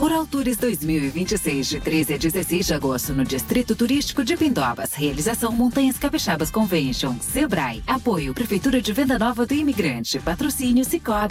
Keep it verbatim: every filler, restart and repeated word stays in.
Rural Tours dois mil e vinte e seis, de treze a dezesseis de agosto, no Distrito Turístico de Pindobas. Realização Montanhas Capixabas Convention. Sebrae. Apoio Prefeitura de Venda Nova do Imigrante. Patrocínio Cicobi.